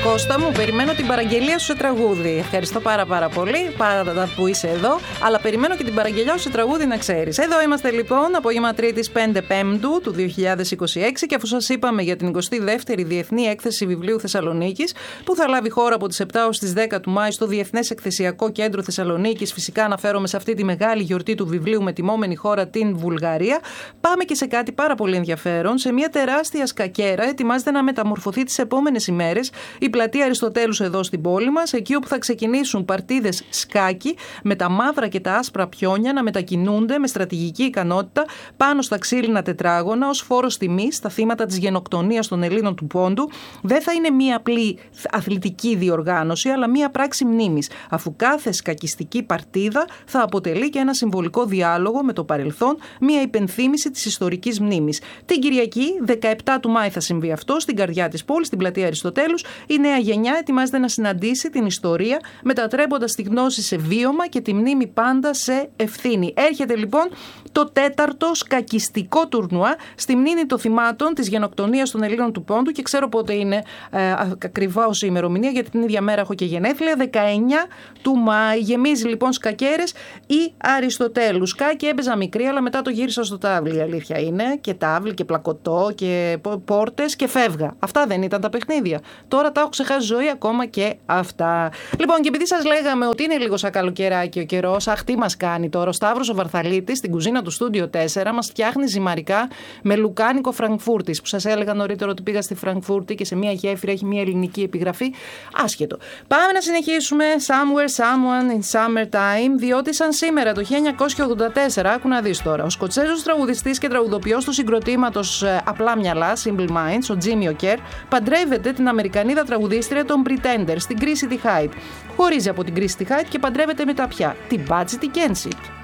Κώστα μου, περιμένω την παραγγελία σου σε τραγούδι. Ευχαριστώ πάρα πολύ πάντα που είσαι εδώ, αλλά περιμένω και την παραγγελιά σου σε τραγούδι να ξέρεις. Εδώ είμαστε λοιπόν, απόγευμα Τρίτης 5 Πέμπτου του 2026, και αφού σας είπαμε για την 22η Διεθνή Έκθεση Βιβλίου Θεσσαλονίκης, που θα λάβει χώρα από τις 7 ως τις 10 του Μάη στο Διεθνές Εκθεσιακό Κέντρο Θεσσαλονίκης, φυσικά αναφέρομαι σε αυτή τη μεγάλη γιορτή του βιβλίου με τιμόμενη χώρα την Βουλγαρία, πάμε και σε κάτι πάρα πολύ ενδιαφέρον. Σε μια τεράστια σκακέρα ετοιμάζεται να μεταμορφωθεί τις επόμενες ημέρες η πλατεία Αριστοτέλους εδώ στην πόλη μας, εκεί όπου θα ξεκινήσουν παρτίδες σκάκι με τα μαύρα και τα άσπρα πιόνια να μετακινούνται με στρατηγική ικανότητα πάνω στα ξύλινα τετράγωνα ως φόρος τιμής στα θύματα της γενοκτονίας των Ελλήνων του Πόντου. Δεν θα είναι μία απλή αθλητική διοργάνωση, αλλά μία πράξη μνήμης, αφού κάθε σκακιστική παρτίδα θα αποτελεί και ένα συμβολικό διάλογο με το παρελθόν, μία υπενθύμηση της ιστορικής μνήμης. Την Κυριακή, 17 του Μάη, θα συμβεί αυτό στην καρδιά της πόλης, στην πλατεία Αριστοτέλους. Η νέα γενιά ετοιμάζεται να συναντήσει την ιστορία, μετατρέποντας τη γνώση σε βίωμα και τη μνήμη πάντα σε ευθύνη. Έρχεται λοιπόν το 4ο σκακιστικό τουρνουά στη μνήμη των θυμάτων της γενοκτονίας των Ελλήνων του Πόντου, και ξέρω πότε είναι ακριβά ως η ημερομηνία, γιατί την ίδια μέρα έχω και γενέθλια, 19 του Μάη. Γεμίζει λοιπόν σκακέρες ή Αριστοτέλου. Σκάκι έπαιζα μικρή, αλλά μετά το γύρισα στο τάβλι. Η αλήθεια είναι. Και τάβλι και πλακωτό και πόρτες και φεύγα. Αυτά δεν ήταν τα παιχνίδια. Τώρα τα έχω ξεχάσει ζωή, ακόμα και αυτά. Λοιπόν, και επειδή σας λέγαμε ότι είναι λίγο σαν καλοκαιράκι ο καιρός, αχ, τι μας κάνει τώρα. Ο Σταύρος ο Βαρθαλίτης στην κουζίνα του Στούντιο 4 μας φτιάχνει ζυμαρικά με λουκάνικο Φραγκφούρτης, που σας έλεγα νωρίτερα ότι πήγα στη Φραγκφούρτη και σε μια γέφυρα έχει μια ελληνική επιγραφή. Άσχετο. Πάμε να συνεχίσουμε. Somewhere, someone in summertime, διότι σαν σήμερα το 1984, άκου να δεις τώρα, ο Σκοτσέζος τραγουδιστής και τραγουδοποιός του συγκροτήματος Απλά Μυαλά, Simple Minds, ο Jimmy O'Kerr, παντρεύεται την Αμερικανίδα τραγουδίστρια των Pretenders, την Chrissy Hynde. Χωρίζει από την Chrissy Hynde και παντρεύεται μετά πια την Patsy Kensit.